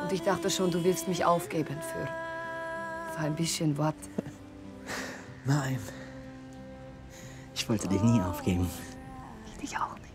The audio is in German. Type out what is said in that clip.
Und ich dachte schon, du willst mich aufgeben für ein bisschen Wort. Nein. Ich wollte dich nie aufgeben. Ich dich auch nicht.